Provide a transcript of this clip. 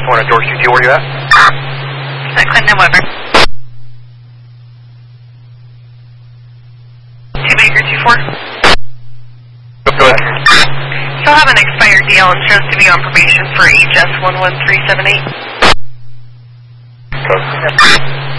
1 at George 2, where you at? At Clinton Weber. 2 Baker 24. Go ahead. Still have an expired deal and shows to be on probation for HS 11378. Code.